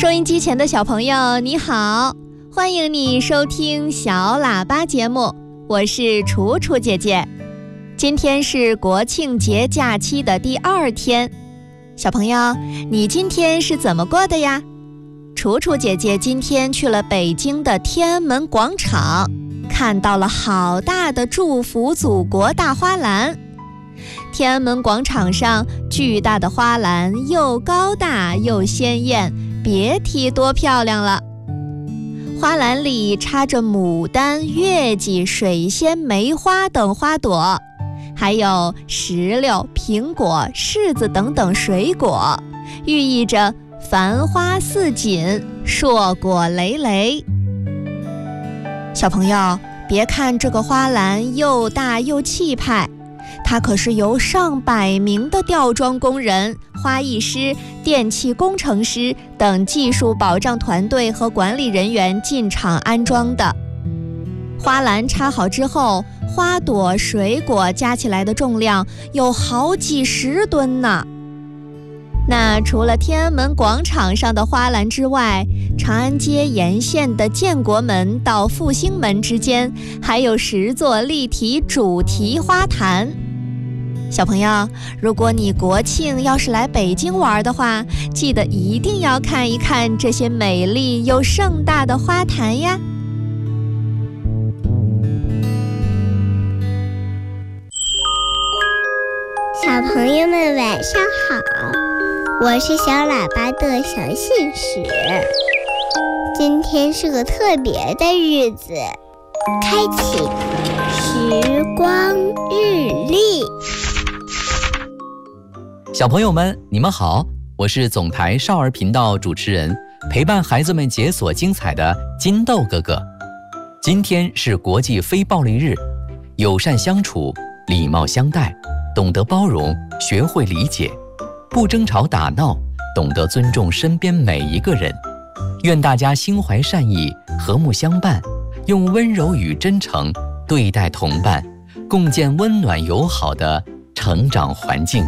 收音机前的小朋友你好，欢迎你收听小喇叭节目，我是楚楚姐姐。今天是国庆节假期的第2天，小朋友，你今天是怎么过的呀？楚楚姐姐今天去了北京的天安门广场，看到了好大的祝福祖国大花篮。天安门广场上巨大的花篮又高大又鲜艳，别提多漂亮了。花篮里插着牡丹、月季、水仙、梅花等花朵，还有石榴、苹果、柿子等等水果，寓意着繁花似锦，硕果累累。小朋友，别看这个花篮又大又气派，它可是由上百名的吊装工人、花艺师、电气工程师等技术保障团队和管理人员进场安装的。花篮插好之后，花朵、水果加起来的重量有好几十吨呢。那除了天安门广场上的花篮之外，长安街沿线的建国门到复兴门之间还有10座立体主题花坛。小朋友，如果你国庆要是来北京玩的话，记得一定要看一看这些美丽又盛大的花坛呀。 小朋友们晚上好，我是小喇叭的小信使。今天是个特别的日子，开启时光日历。 小朋友们，你们好，我是总台少儿频道主持人，陪伴孩子们解锁精彩的金豆哥哥。今天是国际非暴力日，友善相处，礼貌相待，懂得包容，学会理解，不争吵打闹，懂得尊重身边每一个人。愿大家心怀善意，和睦相伴，用温柔与真诚对待同伴，共建温暖友好的成长环境。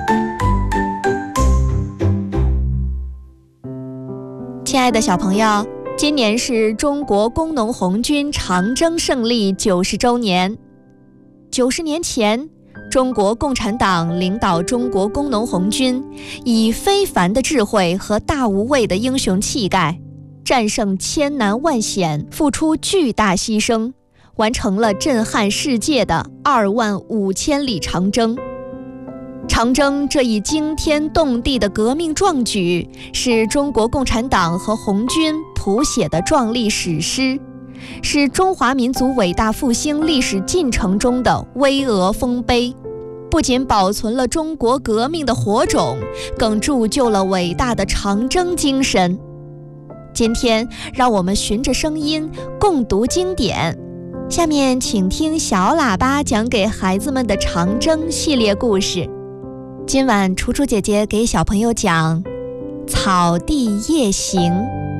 亲爱的小朋友，今年是中国工农红军长征胜利90周年。90年前，中国共产党领导中国工农红军，以非凡的智慧和大无畏的英雄气概，战胜千难万险，付出巨大牺牲，完成了震撼世界的25000里长征。长征这一惊天动地的革命壮举，是中国共产党和红军谱写的壮丽史诗，是中华民族伟大复兴历史进程中的巍峨丰碑，不仅保存了中国革命的火种，更铸就了伟大的长征精神。今天，让我们循着声音共读经典。下面请听小喇叭讲给孩子们的长征系列故事。今晚楚楚姐姐给小朋友讲《草地夜行》。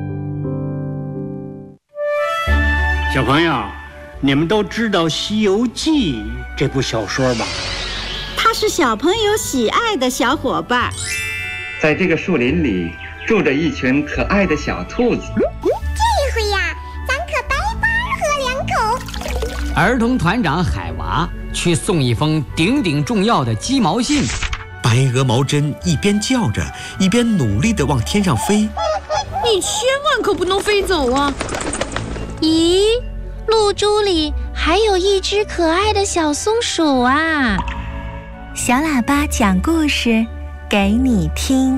小朋友，你们都知道《西游记》这部小说吧？ 它是小朋友喜爱的小伙伴。 在这个树林里住着一群可爱的小兔子。 这回呀，咱可白花喝2口。 儿童团长海娃去送一封顶顶重要的鸡毛信。 白鹅毛针一边叫着，一边努力地往天上飞。 你千万可不能飞走啊！ 咦，露珠里还有一只可爱的小松鼠啊！ 小喇叭讲故事给你听。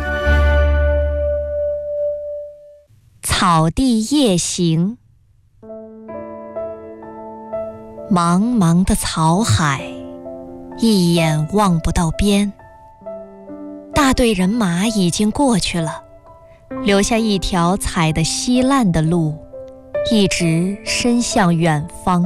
草地夜行。茫茫的草海，一眼望不到边。大队人马已经过去了，留下一条踩得稀烂的路，一直伸向远方。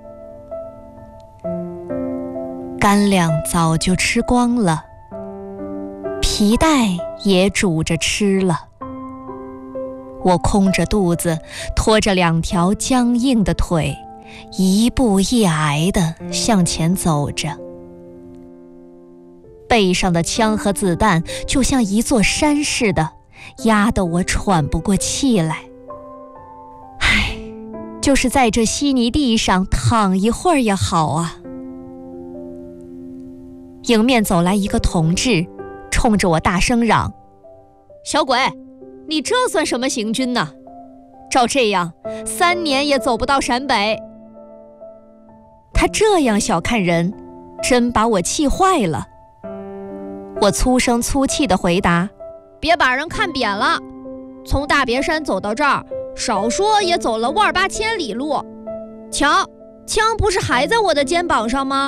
干粮早就吃光了，皮带也煮着吃了。我空着肚子，拖着2条僵硬的腿，一步一挨地向前走着。背上的枪和子弹就像一座山似的， 压得我喘不过气来。唉，就是在这稀泥地上躺一会儿也好啊。迎面走来一个同志，冲着我大声嚷：小鬼，你这算什么行军呢？照这样3年也走不到陕北。他这样小看人，真把我气坏了。我粗声粗气地回答：别把人看扁了，从大别山走到这儿，少说也走了1.8千里路。瞧，枪不是还在我的肩膀上吗？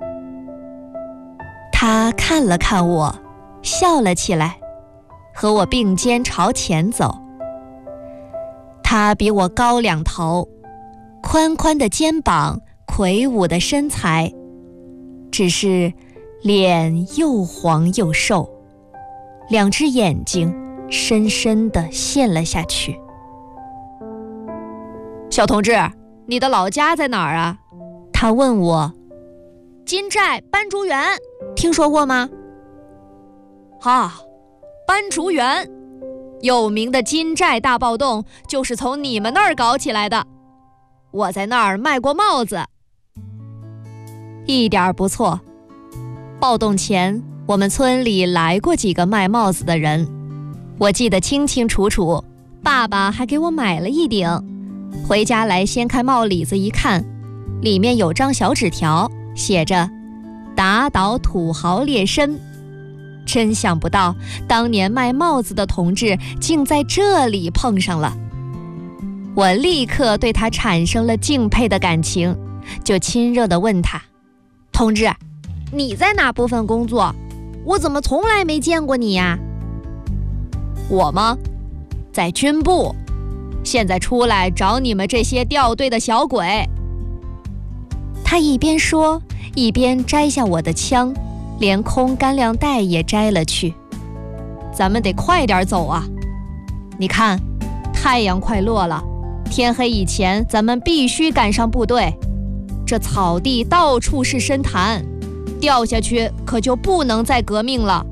他看了看我，笑了起来，和我并肩朝前走。他比我高2头，宽宽的肩膀，魁梧的身材，只是脸又黄又瘦，2只眼睛深深地陷了下去。小同志，你的老家在哪儿啊？他问我。金寨斑竹园，听说过吗？斑竹园，有名的金寨大暴动就是从你们那儿搞起来的。我在那儿卖过帽子。一点不错。暴动前，我们村里来过几个卖帽子的人，我记得清清楚楚，爸爸还给我买了一顶。回家来掀开帽里子一看，里面有张小纸条，写着打倒土豪劣绅。真想不到当年卖帽子的同志竟在这里碰上了。我立刻对他产生了敬佩的感情，就亲热地问他：同志，你在哪部分工作？我怎么从来没见过你呀？我吗？在军部，现在出来找你们这些掉队的小鬼。他一边说，一边摘下我的枪，连空干粮袋也摘了去。咱们得快点走啊！你看，太阳快落了，天黑以前咱们必须赶上部队。这草地到处是深潭，掉下去可就不能再革命了。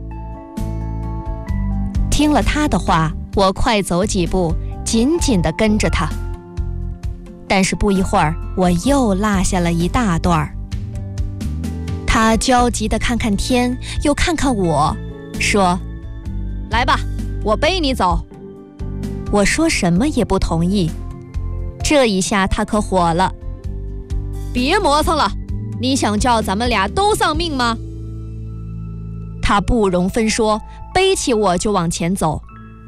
听了他的话，我快走几步，紧紧地跟着他。但是不一会儿，我又落下了一大段。他焦急地看看天，又看看我，说：来吧，我背你走。我说什么也不同意。这一下他可火了：别磨蹭了，你想叫咱们俩都丧命吗？他不容分说，背起我就往前走。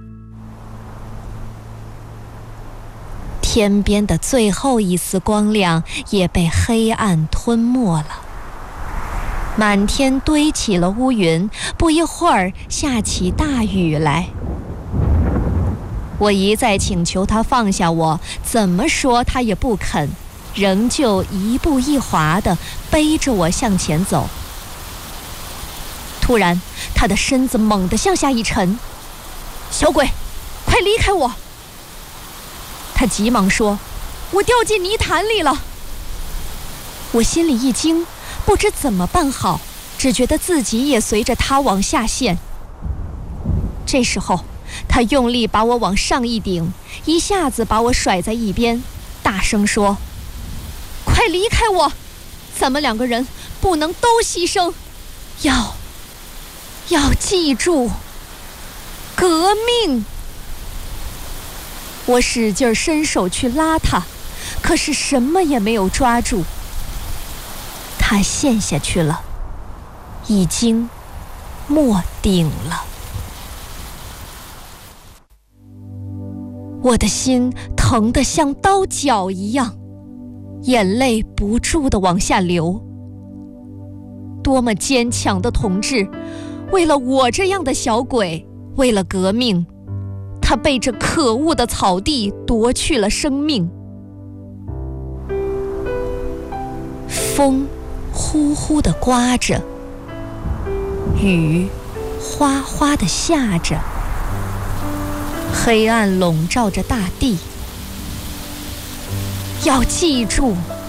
天边的最后一丝光亮也被黑暗吞没了，满天堆起了乌云，不一会儿下起大雨来。我一再请求他放下我，怎么说他也不肯，仍旧一步一滑地背着我向前走。突然，他的身子猛地向下一沉：小鬼，快离开我！他急忙说：我掉进泥潭里了。我心里一惊，不知怎么办好，只觉得自己也随着他往下陷。这时候，他用力把我往上一顶，一下子把我甩在一边，大声说：快离开我！咱们2个人不能都牺牲，要记住，革命！我使劲伸手去拉他，可是什么也没有抓住。他陷下去了，已经没顶了。我的心疼得像刀绞一样，眼泪不住地往下流。多么坚强的同志，为了我这样的小鬼，为了革命，他被这可恶的草地夺去了生命。风呼呼地刮着，雨哗哗地下着，黑暗笼罩着大地。要记住，